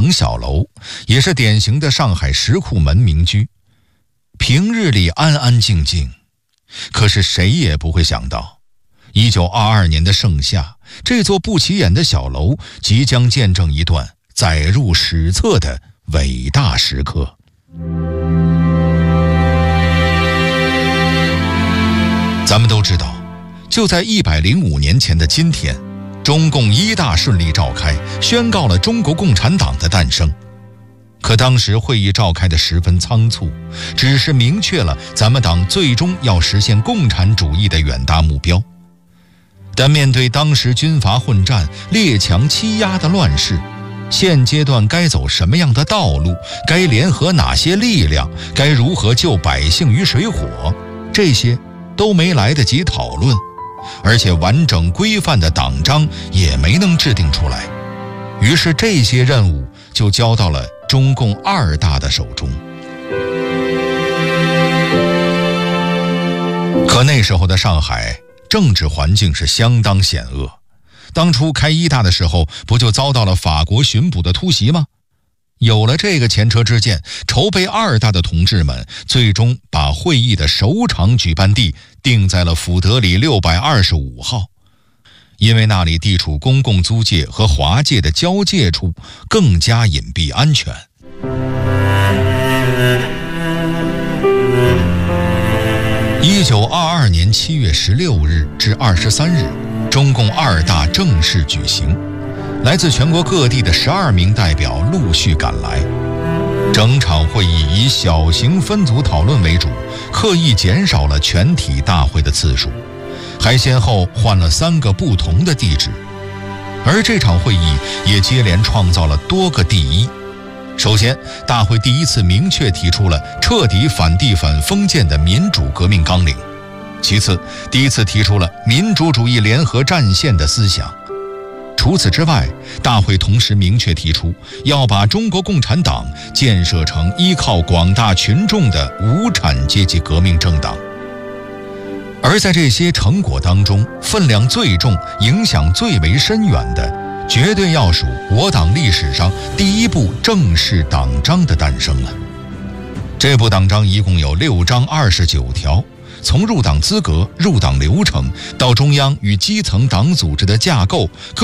层小楼，也是典型的上海石库门民居。平日里安安静静，可是谁也不会想到1922年的盛夏，这座不起眼的小楼即将见证一段载入史册的伟大时刻。咱们都知道，就在105年前的今天，中共一大顺利召开，宣告了中国共产党的诞生。可当时会议召开的十分仓促，只是明确了咱们党最终要实现共产主义的远大目标。但面对当时军阀混战、列强欺压的乱世，现阶段该走什么样的道路，该联合哪些力量，该如何救百姓于水火，这些都没来得及讨论，而且完整规范的党章也没能制定出来。于是这些任务就交到了中共二大的手中。可那时候的上海政治环境是相当险恶，当初开一大的时候，不就遭到了法国巡捕的突袭吗？有了这个前车之鉴，筹备二大的同志们最终把会议的首场举办地定在了福德里625号，因为那里地处公共租界和华界的交界处，更加隐蔽安全。1922年7月16日至23日，中共二大正式举行，来自全国各地的12名代表陆续赶来。整场会议以小型分组讨论为主，刻意减少了全体大会的次数，还先后换了3个不同的地址。而这场会议也接连创造了多个第一。首先，大会第一次明确提出了彻底反帝反封建的民主革命纲领。其次，第一次提出了民主主义联合战线的思想。除此之外，大会同时明确提出要把中国共产党建设成依靠广大群众的无产阶级革命政党。而在这些成果当中，分量最重、影响最为深远的，绝对要数我党历史上第一部正式党章的诞生了。这部党章一共有6章29条，从入党资格、入党流程到中央与基层党组织的架构，